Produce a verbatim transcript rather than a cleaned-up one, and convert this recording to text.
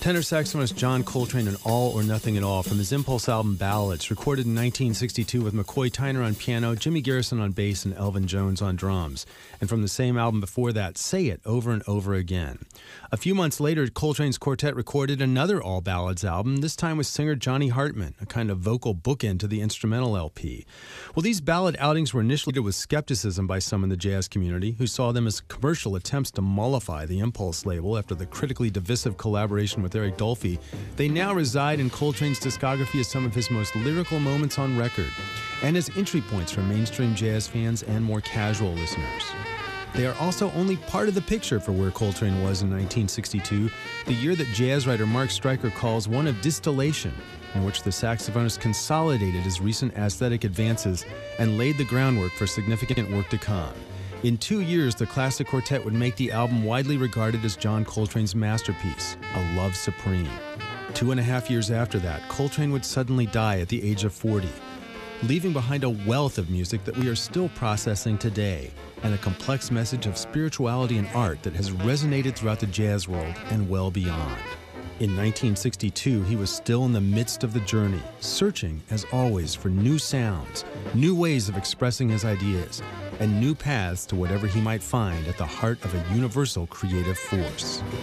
Tenor saxophonist John Coltrane in All or Nothing at All from his Impulse album Ballads, recorded in nineteen sixty-two with McCoy Tyner on piano, Jimmy Garrison on bass, and Elvin Jones on drums. And from the same album before that, Say It Over and Over Again. A few months later, Coltrane's quartet recorded another All Ballads album, this time with singer Johnny Hartman, a kind of vocal bookend to the instrumental L P. Well, these ballad outings were initially met with skepticism by some in the jazz community, who saw them as commercial attempts to mollify the Impulse label after the critically divisive collaboration with Eric Dolphy. They now reside in Coltrane's discography as some of his most lyrical moments on record, and as entry points for mainstream jazz fans and more casual listeners. They are also only part of the picture for where Coltrane was in nineteen sixty-two, the year that jazz writer Mark Stryker calls one of distillation, in which the saxophonist consolidated his recent aesthetic advances and laid the groundwork for significant work to come. In two years, the classic quartet would make the album widely regarded as John Coltrane's masterpiece, A Love Supreme. Two and a half years after that, Coltrane would suddenly die at the age of forty, leaving behind a wealth of music that we are still processing today, and a complex message of spirituality and art that has resonated throughout the jazz world and well beyond. In nineteen sixty-two, he was still in the midst of the journey, searching, as always, for new sounds, new ways of expressing his ideas, and new paths to whatever he might find at the heart of a universal creative force.